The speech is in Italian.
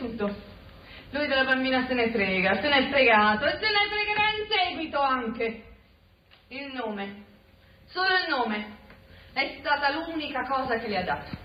tutto. Lui della bambina se ne frega, se n'è fregato e se ne fregherà in seguito anche. Il nome, solo il nome, è stata l'unica cosa che le ha dato.